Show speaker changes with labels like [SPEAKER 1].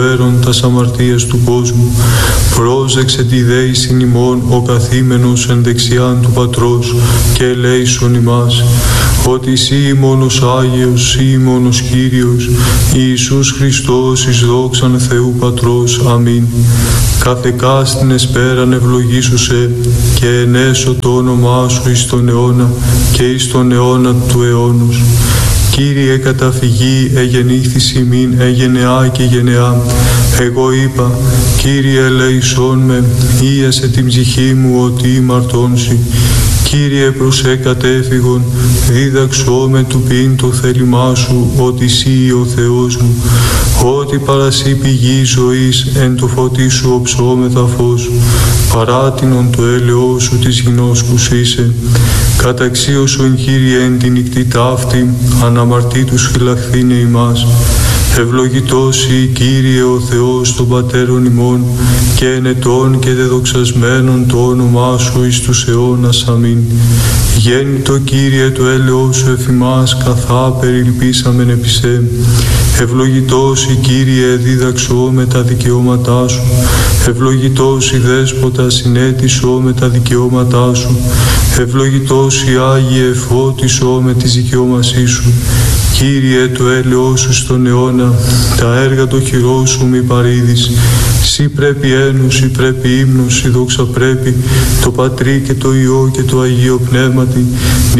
[SPEAKER 1] τας αμαρτίας του κόσμου, πρόσεξε τη δέησιν ημών ο καθήμενος εν δεξιάν του Πατρός και ελέησον ημάς, ότι Συ μόνος Άγιος, Συ μόνος Κύριος, Ιησούς Χριστός εις δόξαν Θεού Πατρός. Αμήν. Κάθε κάστην εσπέραν ευλογήσουσε και ενέσω το όνομά Σου εις τον αιώνα και εις τον αιώνα του αιώνος. Κύριε καταφυγή εγεννήθης ημίν εγενεά και γενεά. Εγώ είπα, Κύριε ελέησόν με, ίασε την ψυχή μου ότι ημαρτώνσι. Κύριε προσέ κατέφυγον, δίδαξό με του πίν το θέλημά Σου, ότι Συ ο Θεός μου, ότι παρασύ πηγή ζωής, εν το φωτί Σου οψώμεθα φως, παράτινον το έλεό Σου της γινώσκους είσαι. Καταξίωσον Κύριε εν την νυχτή ταύτη, αναμαρτήτους φυλαχθήνε ημάς. Ευλογητός Συ, Κύριε ο Θεός των Πατέρων ημών, και ενετών και δεδοξασμένων το όνομά Σου εις τους αιώνας. Αμήν. Γέννητο Κύριε το έλεος Σου εφ' ημάς, καθά περιλυπήσαμεν επί Σε. Ευλογητός Συ, Κύριε, δίδαξό με τα δικαιώματά Σου. Ευλογητός Συ, Δέσποτα, συνέτησό με τα δικαιώματά Σου. Ευλογητός Συ, Άγιε, φώτισό με της δικαιώμασής Σου. Κύριε, το έλεος Σου στον αιώνα, τα έργα το χειρό Σου μη παρήδεις. Συ πρέπει ένος, Συ πρέπει ύμνος, Συ δόξα πρέπει, το Πατρί και το Υιό και το Αγίο Πνεύματι,